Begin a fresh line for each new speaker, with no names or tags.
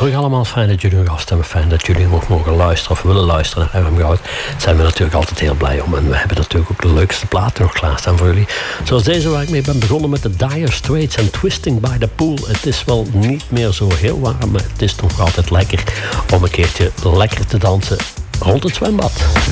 terug allemaal. Fijn dat jullie nog afstemmen. Fijn dat jullie nog mogen luisteren of willen luisteren naar FM Goud. Daar zijn we natuurlijk altijd heel blij om. En we hebben natuurlijk ook de leukste platen nog klaarstaan voor jullie. Zoals deze waar ik mee ben begonnen met de Dire Straits en Twisting by the Pool. Het is wel niet meer zo heel warm, maar het is toch altijd lekker om een keertje lekker te dansen rond het zwembad.